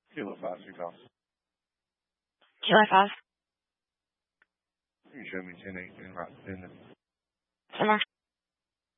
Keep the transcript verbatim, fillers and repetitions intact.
Kilo five six off. Kilo five. You can show me ten eighteen right in the Summer.